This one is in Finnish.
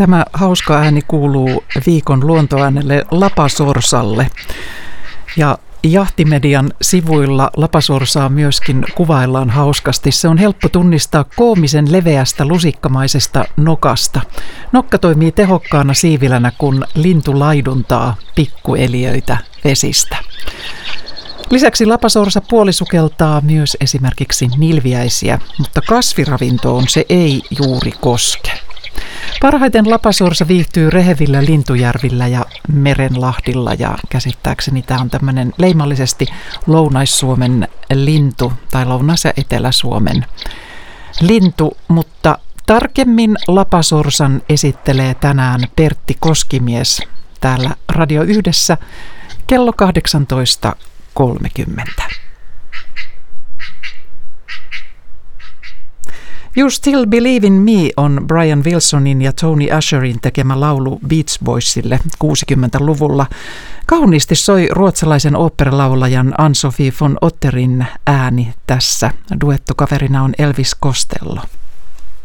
Tämä hauska ääni kuuluu viikon luontoäänelle lapasorsalle. Ja Jahtimedian sivuilla lapasorsaa myöskin kuvaillaan hauskasti. Se on helppo tunnistaa koomisen leveästä lusikkamaisesta nokasta. Nokka toimii tehokkaana siivilänä, kun lintu laiduntaa pikkueliöitä vesistä. Lisäksi lapasorsa puolisukeltaa myös esimerkiksi nilviäisiä, mutta kasviravintoon se ei juuri koske. Parhaiten lapasorsa viihtyy rehevillä lintujärvillä ja merenlahdilla ja käsittääkseni tämä on tämmöinen leimallisesti Lounais-Suomen lintu tai Lounais- ja Etelä-Suomen lintu, mutta tarkemmin lapasorsan esittelee tänään Pertti Koskimies täällä Radio Yhdessä kello 18.30. You Still Believe in Me on Brian Wilsonin ja Tony Asherin tekemä laulu Beach Boysille 60-luvulla. Kauniisti soi ruotsalaisen oopperalaulajan Ann-Sofie von Otterin ääni tässä. Duettokaverina on Elvis Costello.